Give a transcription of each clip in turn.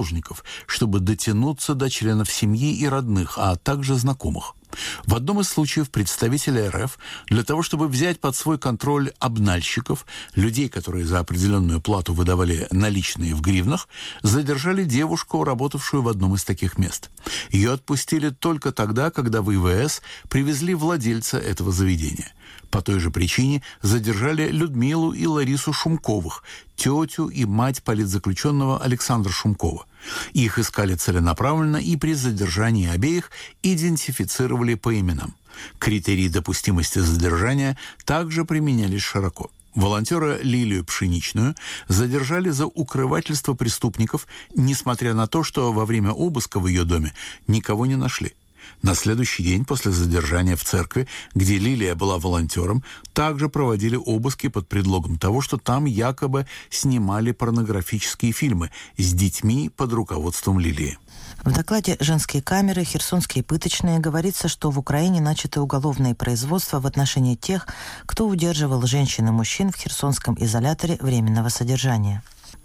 заложников, чтобы дотянуться до членов семьи и родных, а также знакомых. В одном из случаев представители РФ для того, чтобы взять под свой контроль обнальщиков, людей, которые за определенную плату выдавали наличные в гривнах, задержали девушку, работавшую в одном из таких мест. Ее отпустили только тогда, когда в ИВС привезли владельца этого заведения. По той же причине задержали Людмилу и Ларису Шумковых, тетю и мать политзаключенного Александра Шумкова. Их искали целенаправленно и при задержании обеих идентифицировали по именам. Критерии допустимости задержания также применялись широко. Волонтера Лилию Пшеничную задержали за укрывательство преступников, несмотря на то, что во время обыска в ее доме никого не нашли. На следующий день после задержания в церкви, где Лилия была волонтером, также проводили обыски под предлогом того, что там якобы снимали порнографические фильмы с детьми под руководством Лилии. В докладе «Женские камеры. Херсонские пыточные» говорится, что в Украине начаты уголовные производства в отношении тех, кто удерживал женщин и мужчин в херсонском изоляторе временного содержания.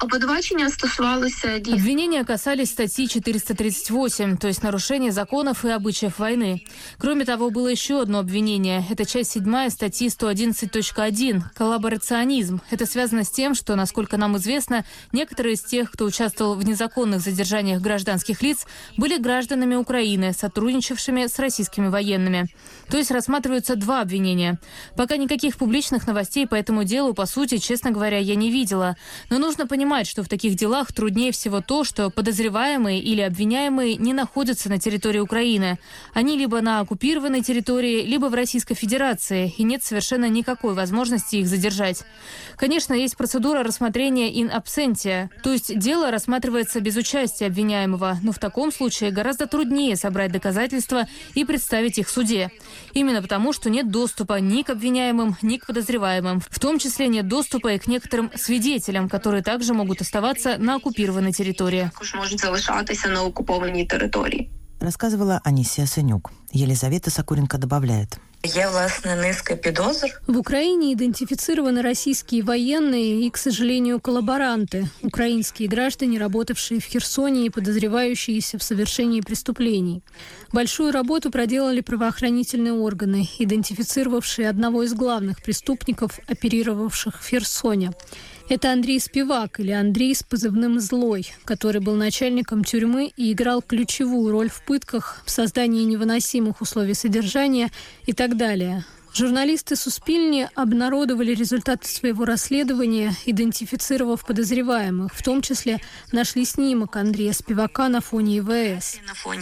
Обвинения касались статьи 438, то есть нарушение законов и обычаев войны. Кроме того, было еще одно обвинение. Это часть 7 статьи 111.1 «Коллаборационизм». Это связано с тем, что, насколько нам известно, некоторые из тех, кто участвовал в незаконных задержаниях гражданских лиц, были гражданами Украины, сотрудничавшими с российскими военными. То есть рассматриваются 2 обвинения. Пока никаких публичных новостей по этому делу, по сути, честно говоря, я не видела. Но нужно понимать, что в таких делах труднее всего то, что подозреваемые или обвиняемые не находятся на территории Украины. Они либо на оккупированной территории, либо в Российской Федерации, и нет совершенно никакой возможности их задержать. Конечно, есть процедура рассмотрения in absentia, то есть дело рассматривается без участия обвиняемого, но в таком случае гораздо труднее собрать доказательства и представить их в суде. Именно потому, что нет доступа ни к обвиняемым, ни к подозреваемым. В том числе нет доступа и к некоторым свидетелям, которые также могут оставаться на оккупированной территории. Рассказывала Анисия Сенюк. Елизавета Сокуренко добавляет. В Украине идентифицированы российские военные и, к сожалению, коллаборанты, украинские граждане, работавшие в Херсоне и подозревающиеся в совершении преступлений. Большую работу проделали правоохранительные органы, идентифицировавшие одного из главных преступников, оперировавших в Херсоне. Это Андрей Спивак, или Андрей с позывным «Злой», который был начальником тюрьмы и играл ключевую роль в пытках, в создании невыносимых условий содержания и так далее. Журналисты Суспильни обнародовали результаты своего расследования, идентифицировав подозреваемых. В том числе нашли снимок Андрея Спивака на фоне ИВС.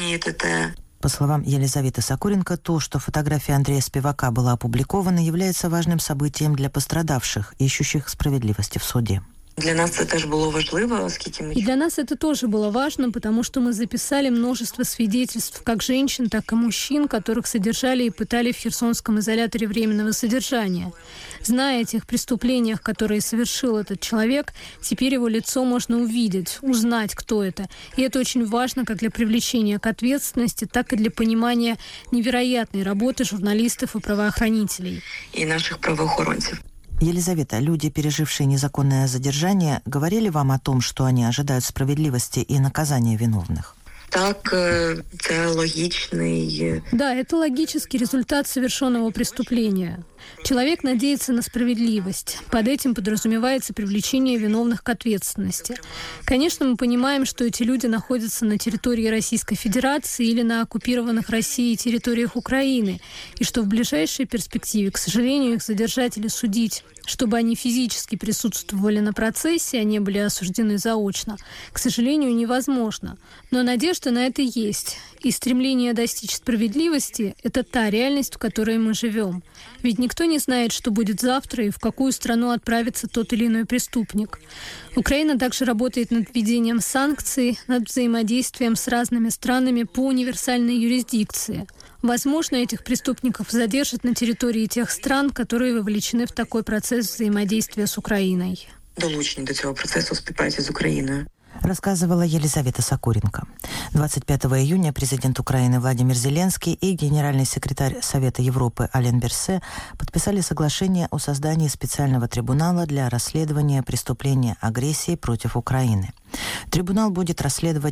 По словам Елизаветы Сокуренко, то, что фотография Андрея Спивака была опубликована, является важным событием для пострадавших, ищущих справедливости в суде. Для нас это тоже было важливо, И для нас это тоже было важно, потому что мы записали множество свидетельств как женщин, так и мужчин, которых содержали и пытали в херсонском изоляторе временного содержания. Зная о тех преступлениях, которые совершил этот человек, теперь его лицо можно увидеть, узнать, кто это. И это очень важно как для привлечения к ответственности, так и для понимания невероятной работы журналистов и правоохранителей. И наших правоохранцев. Елизавета, люди, пережившие незаконное задержание, говорили вам о том, что они ожидают справедливости и наказания виновных? Так, это логичный... Да, это логический результат совершенного преступления. Человек надеется на справедливость. Под этим подразумевается привлечение виновных к ответственности. Конечно, мы понимаем, что эти люди находятся на территории Российской Федерации или на оккупированных Россией территориях Украины, и что в ближайшей перспективе, к сожалению, их задержать или судить, чтобы они физически присутствовали на процессе, а не были осуждены заочно, к сожалению, невозможно. Но надежда на это есть. И стремление достичь справедливости – это та реальность, в которой мы живем. Ведь никто не знает, что будет завтра и в какую страну отправится тот или иной преступник. Украина также работает над введением санкций, над взаимодействием с разными странами по универсальной юрисдикции. Возможно, этих преступников задержат на территории тех стран, которые вовлечены в такой процесс взаимодействия с Украиной. Долучені до цього процесу співпраці з Україною. Рассказывала Елизавета Сокуренко. 25 июня президент Украины Владимир Зеленский и генеральный секретарь Совета Европы Ален Берсе подписали соглашение о создании специального трибунала для расследования преступления агрессии против Украины. Трибунал будет расследовать